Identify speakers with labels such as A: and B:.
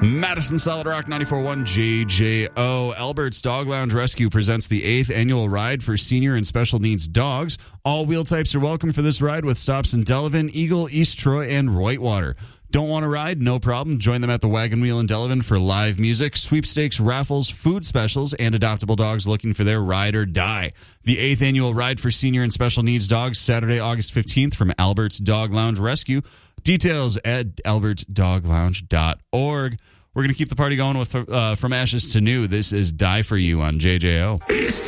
A: Madison Solid Rock 94.1 JJO. Albert's Dog Lounge Rescue presents the 8th annual ride for senior and special needs dogs. All wheel types are welcome for this ride with stops in Delavan, Eagle, East Troy, and Whitewater. Don't want to ride? No problem. Join them at the Wagon Wheel in Delavan for live music, sweepstakes, raffles, food specials, and adoptable dogs looking for their ride or die. The 8th annual ride for senior and special needs dogs, Saturday, August 15th from Albert's Dog Lounge Rescue. Details at albertsdoglounge.org. We're going to keep the party going with From Ashes to New. This is Die For You on JJO.